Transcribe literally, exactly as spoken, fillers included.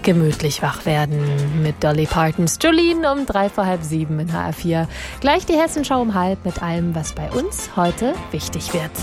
gemütlich wach werden mit Dolly Partons Jolene um drei vor halb sieben in H R vier. Gleich die Hessenschau um halb mit allem, was bei uns heute wichtig wird.